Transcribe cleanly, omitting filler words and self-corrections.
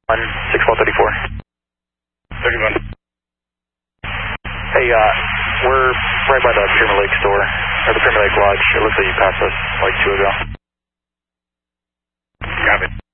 6134. 31. Hey, we're right by the Pyramid Lake store, or the Pyramid Lake Lodge. It looks like you passed us like 2 ago. Copy.